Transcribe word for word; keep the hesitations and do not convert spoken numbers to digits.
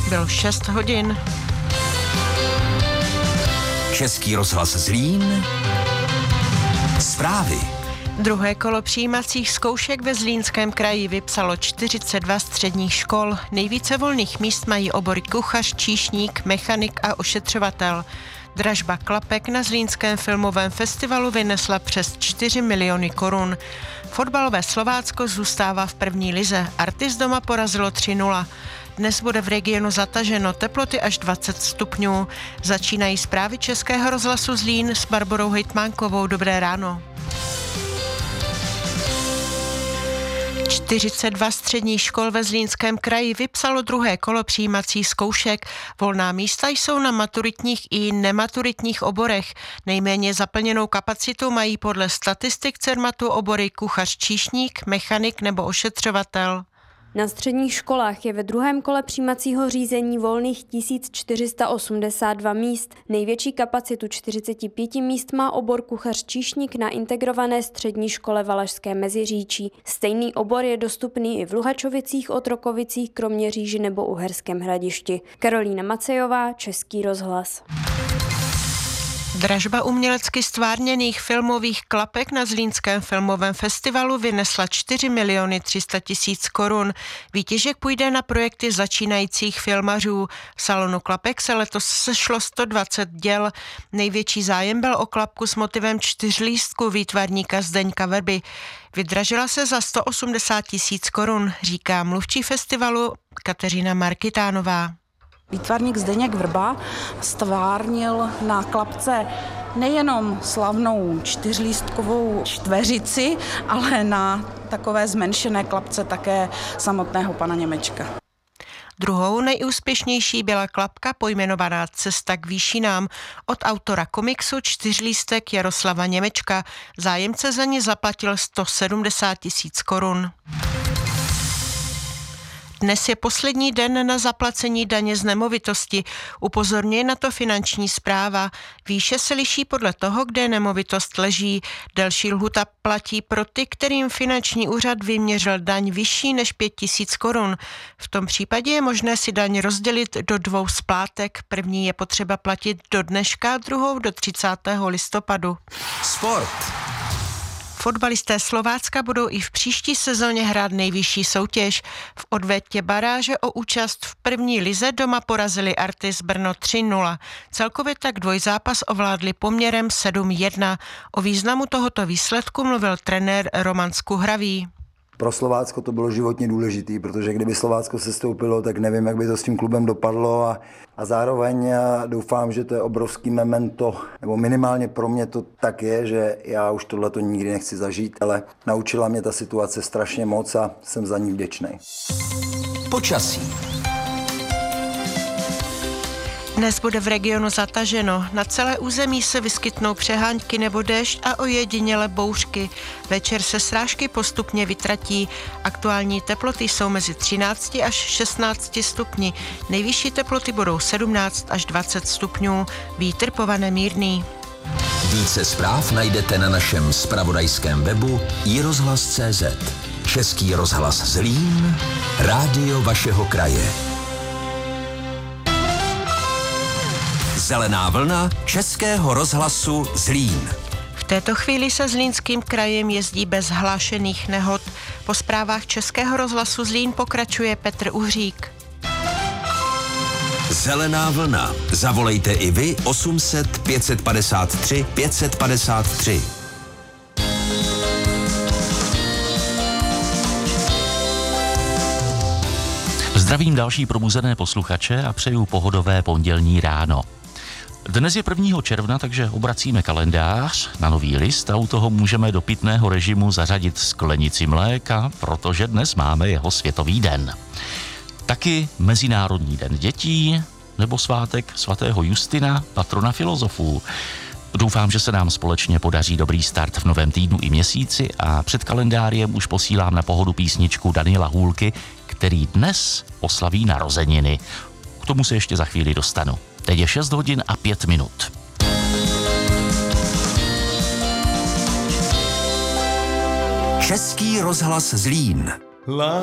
bylo šest hodin. Český rozhlas Zlín. Zprávy. Druhé kolo přijímacích zkoušek ve Zlínském kraji vypsalo čtyřicet dva středních škol. Nejvíce volných míst mají obory kuchař, číšník, mechanik a ošetřovatel. Dražba klapek na Zlínském filmovém festivalu vynesla přes čtyři miliony korun. Fotbalové Slovácko zůstává v první lize. Artis doma porazilo tři nula. Dnes bude v regionu zataženo, teploty až dvacet stupňů. Začínají zprávy Českého rozhlasu Zlín s Barborou Hejtmánkovou. Dobré ráno. čtyřicet dva středních škol ve Zlínském kraji vypsalo druhé kolo přijímacích zkoušek. Volná místa jsou na maturitních i nematuritních oborech. Nejméně zaplněnou kapacitu mají podle statistik Cermatu obory kuchař, číšník, mechanik nebo ošetřovatel. Na středních školách je ve druhém kole přijímacího řízení volných tisíc čtyři sta osmdesát dva míst. Největší kapacitu čtyřicet pět míst má obor kuchař číšník na integrované střední škole Valašské Meziříčí. Stejný obor je dostupný i v Luhačovicích, Otrokovicích, Kroměříži nebo Uherském Hradišti. Karolína Macejová, Český rozhlas. Dražba umělecky stvárněných filmových klapek na Zlínském filmovém festivalu vynesla čtyři miliony tři sta tisíc korun. Výtěžek půjde na projekty začínajících filmařů. V salonu klapek se letos sešlo sto dvacet děl. Největší zájem byl o klapku s motivem čtyřlístku výtvarníka Zdeňka Verby. Vydražila se za sto osmdesát tisíc korun, říká mluvčí festivalu Kateřina Markitánová. Výtvarník Zdeněk Vrba stvárnil na klapce nejenom slavnou čtyřlístkovou čtveřici, ale na takové zmenšené klapce také samotného pana Němečka. Druhou nejúspěšnější byla klapka pojmenovaná Cesta k výšinám od autora komiksu Čtyřlístek Jaroslava Němečka. Zájemce za ně zaplatil sto sedmdesát tisíc korun. Dnes je poslední den na zaplacení daně z nemovitosti. Upozorňuje na to finanční správa. Výše se liší podle toho, kde nemovitost leží. Delší lhuta platí pro ty, kterým finanční úřad vyměřil daň vyšší než pět tisíc korun. V tom případě je možné si daň rozdělit do dvou splátek. První je potřeba platit do dneška, druhou do třicátého listopadu. Sport. Fotbalisté Slovácka budou i v příští sezóně hrát nejvyšší soutěž. V odvetě baráže o účast v první lize doma porazili Artis Brno tři nula. Celkově tak dvojzápas ovládli poměrem sedm jedna. O významu tohoto výsledku mluvil trenér Roman Skuhravý. Pro Slovácko to bylo životně důležité, protože kdyby Slovácko sestoupilo, tak nevím, jak by to s tím klubem dopadlo a, a zároveň já doufám, že to je obrovský memento, nebo minimálně pro mě to tak je, že já už tohleto nikdy nechci zažít, ale naučila mě ta situace strašně moc a jsem za ní vděčný. Počasí. Dnes bude v regionu zataženo. Na celé území se vyskytnou přehánky nebo déšť a ojedinělé bouřky. Večer se srážky postupně vytratí. Aktuální teploty jsou mezi třinácti až šestnácti stupni. Nejvyšší teploty budou sedmnáct až dvacet stupňů. Vítr povane mírný. Více zpráv najdete na našem zpravodajském webu i rozhlas tečka cé zet. Český rozhlas Zlín, rádio vašeho kraje. Zelená vlna Českého rozhlasu Zlín. V této chvíli se Zlínským krajem jezdí bez hlášených nehod. Po zprávách Českého rozhlasu Zlín pokračuje Petr Uhřík. Zelená vlna. Zavolejte i vy osm set pět padesát tři pět padesát tři. Zdravím další probuzené posluchače a přeju pohodové pondělní ráno. Dnes je prvního června, takže obracíme kalendář na nový list a u toho můžeme do pitného režimu zařadit sklenici mléka, protože dnes máme jeho světový den. Taky Mezinárodní den dětí nebo svátek svatého Justina, patrona filozofů. Doufám, že se nám společně podaří dobrý start v novém týdnu i měsíci a před kalendářem už posílám na pohodu písničku Daniela Hůlky, který dnes oslaví narozeniny. K tomu se ještě za chvíli dostanu. Teď je šest hodin a pět minut. Český rozhlas Zlín.